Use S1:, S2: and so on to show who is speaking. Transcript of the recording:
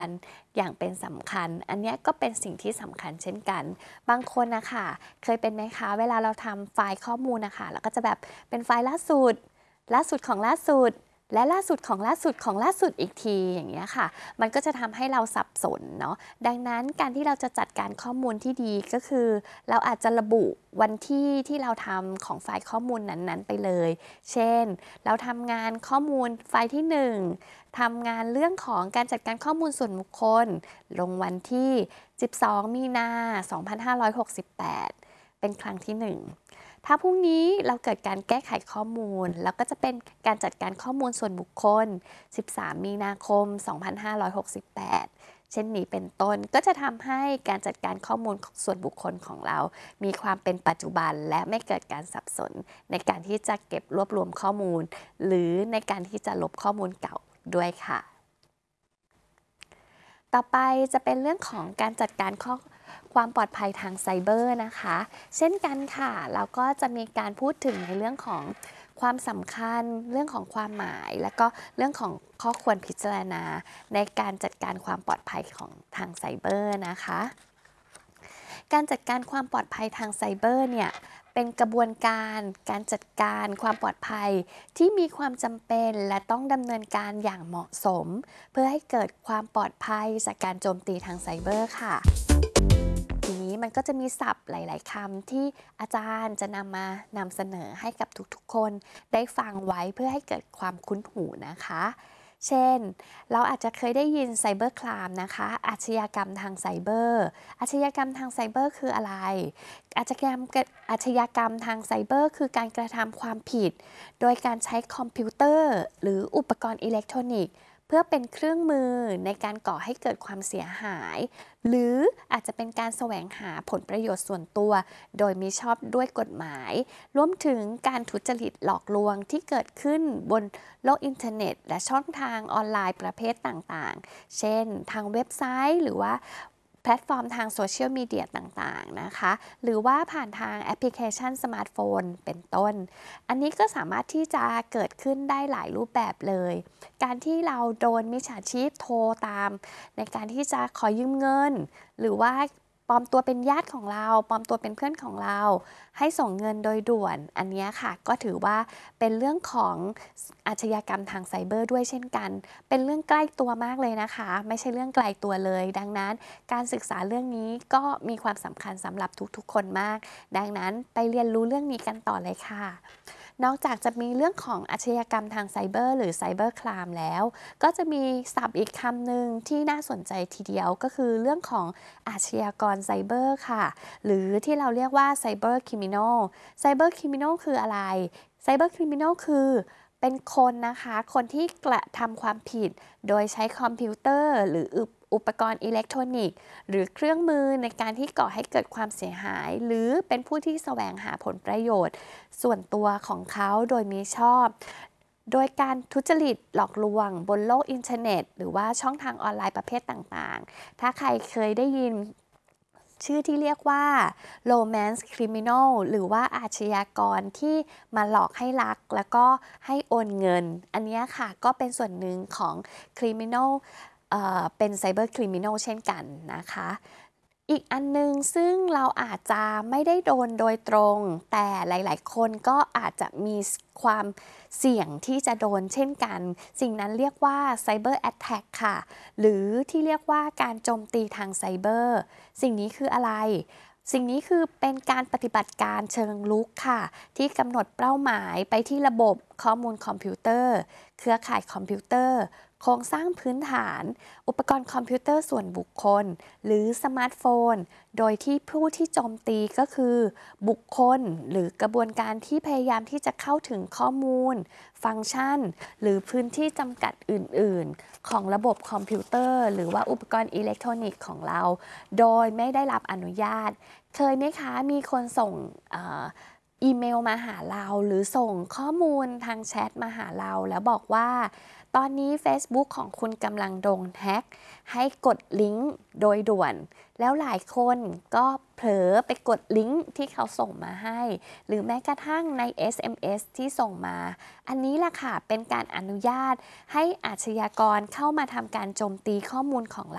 S1: อย่างเป็นสำคัญอันนี้ก็เป็นสิ่งที่สำคัญเช่นกันบางคนนะคะเคยเป็นไหมคะเวลาเราทำไฟล์ข้อมูลนะคะแล้วก็จะแบบเป็นไฟล์ล่าสุดของล่าสุดและล่าสุดของล่าสุดของล่าสุดอีกทีอย่างเงี้ยค่ะมันก็จะทำให้เราสับสนเนาะดังนั้นการที่เราจะจัดการข้อมูลที่ดีก็คือเราอาจจะระบุวันที่เราทำของไฟล์ข้อมูลนั้นๆไปเลยเช่นเราทำงานข้อมูลไฟล์ที่1ทำงานเรื่องของการจัดการข้อมูลส่วนบุคคลลงวันที่12มีนา2568เป็นครั้งที่1ถ้าพรุ่งนี้เราเกิดการแก้ไขข้อมูลแล้วก็จะเป็นการจัดการข้อมูลส่วนบุคคล13มีนาคม2568เช่นนี้เป็นต้นก็จะทำให้การจัดการข้อมูลส่วนบุคคลของเรามีความเป็นปัจจุบันและไม่เกิดการสับสนในการที่จะเก็บรวบรวมข้อมูลหรือในการที่จะลบข้อมูลเก่าด้วยค่ะต่อไปจะเป็นเรื่องของการจัดการความปลอดภัยทางไซเบอร์นะคะเช่นกันค่ะเราก็จะมีการพูดถึงในเรื่องของความสำคัญเรื่องของความหมายและก็เรื่องของข้อควรพิจารณาในการจัดการความปลอดภัยของทางไซเบอร์นะคะการจัดการความปลอดภัยทางไซเบอร์เนี่ยเป็นกระบวนการจัดการความปลอดภัยที่มีความจำเป็นและต้องดำเนินการอย่างเหมาะสมเพื่อให้เกิดความปลอดภัยจากการโจมตีทางไซเบอร์ค่ะทีนี้มันก็จะมีศัพท์หลายๆคำที่อาจารย์จะนำเสนอให้กับทุกๆคนได้ฟังไว้เพื่อให้เกิดความคุ้นหูนะคะเช่นเราอาจจะเคยได้ยินไซเบอร์ครามนะคะอาชญากรรมทางไซเบอร์อาชญากรรมทางไซเบอร์คืออะไรอาชญากรรมทางไซเบอร์คือการกระทำความผิดโดยการใช้คอมพิวเตอร์หรืออุปกรณ์อิเล็กทรอนิกส์เพื่อเป็นเครื่องมือในการก่อให้เกิดความเสียหายหรืออาจจะเป็นการแสวงหาผลประโยชน์ส่วนตัวโดยมิชอบด้วยกฎหมายรวมถึงการทุจริตหลอกลวงที่เกิดขึ้นบนโลกอินเทอร์เน็ตและช่องทางออนไลน์ประเภทต่างๆเช่นทางเว็บไซต์หรือว่าแพลตฟอร์มทางโซเชียลมีเดียต่างๆนะคะหรือว่าผ่านทางแอปพลิเคชันสมาร์ทโฟนเป็นต้นอันนี้ก็สามารถที่จะเกิดขึ้นได้หลายรูปแบบเลยการที่เราโดนมิจฉาชีพโทรตามในการที่จะขอยืมเงินหรือว่าปลอมตัวเป็นญาติของเราปลอมตัวเป็นเพื่อนของเราให้ส่งเงินโดยด่วนอันนี้ค่ะก็ถือว่าเป็นเรื่องของอาชญากรรมทางไซเบอร์ด้วยเช่นกันเป็นเรื่องใกล้ตัวมากเลยนะคะไม่ใช่เรื่องไกลตัวเลยดังนั้นการศึกษาเรื่องนี้ก็มีความสำคัญสำหรับทุกๆคนมากดังนั้นไปเรียนรู้เรื่องนี้กันต่อเลยค่ะนอกจากจะมีเรื่องของอาชญากรรมทางไซเบอร์หรือไซเบอร์ครามแล้วก็จะมีศัพท์อีกคำหนึ่งที่น่าสนใจทีเดียวก็คือเรื่องของอาชญากรไซเบอร์ค่ะหรือที่เราเรียกว่าไซเบอร์คริมินอลไซเบอร์คริมินอลคืออะไรไซเบอร์คริมินอลคือเป็นคนนะคะคนที่กระทำความผิดโดยใช้คอมพิวเตอร์หรืออุปกรณ์อิเล็กทรอนิกส์หรือเครื่องมือในการที่ก่อให้เกิดความเสียหายหรือเป็นผู้ที่แสวงหาผลประโยชน์ส่วนตัวของเขาโดยมิชอบโดยการทุจริตหลอกลวงบนโลกอินเทอร์เน็ตหรือว่าช่องทางออนไลน์ประเภทต่างๆถ้าใครเคยได้ยินชื่อที่เรียกว่า romance criminal หรือว่าอาชญากรที่มาหลอกให้รักแล้วก็ให้โอนเงินอันนี้ค่ะก็เป็นส่วนหนึ่งของ criminal เป็นไซเบอร์คริมินอลเช่นกันนะคะอีกอันนึงซึ่งเราอาจจะไม่ได้โดนโดยตรงแต่หลายๆคนก็อาจจะมีความเสี่ยงที่จะโดนเช่นกันสิ่งนั้นเรียกว่าไซเบอร์แอตแทกค่ะหรือที่เรียกว่าการโจมตีทางไซเบอร์สิ่งนี้คืออะไรสิ่งนี้คือเป็นการปฏิบัติการเชิงรุกค่ะที่กำหนดเป้าหมายไปที่ระบบข้อมูลคอมพิวเตอร์เครือข่ายคอมพิวเตอร์โครงสร้างพื้นฐานอุปกรณ์คอมพิวเตอร์ส่วนบุคคลหรือสมาร์ทโฟนโดยที่ผู้ที่โจมตีก็คือบุคคลหรือกระบวนการที่พยายามที่จะเข้าถึงข้อมูลฟังก์ชันหรือพื้นที่จำกัดอื่นๆของระบบคอมพิวเตอร์หรือว่าอุปกรณ์อิเล็กทรอนิกส์ของเราโดยไม่ได้รับอนุญาตเคยไหมคะมีคนส่งอีเมลมาหาเราหรือส่งข้อมูลทางแชทมาหาเราแล้วบอกว่าตอนนี้ Facebook ของคุณกำลังโดนแฮ็กให้กดลิงก์โดยด่วนแล้วหลายคนก็เผลอไปกดลิงก์ที่เขาส่งมาให้หรือแม้กระทั่งใน SMS ที่ส่งมาอันนี้แหละค่ะเป็นการอนุญาตให้อาชญากรเข้ามาทำการโจมตีข้อมูลของเรา